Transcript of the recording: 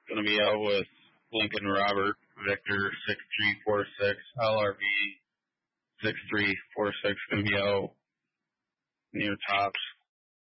Going to be out with Lincoln Robert, Victor 6346, LRV 6346. Going to be out near Tops.